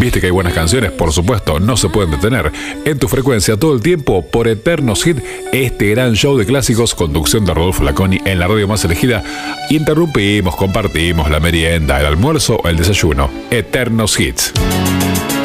Viste que hay buenas canciones, por supuesto, no se pueden detener. En tu frecuencia todo el tiempo por Eternos Hits, este gran show de clásicos, conducción de Rodolfo Laconi en la radio más elegida. Interrumpimos, compartimos la merienda, el almuerzo o el desayuno. Eternos Hits.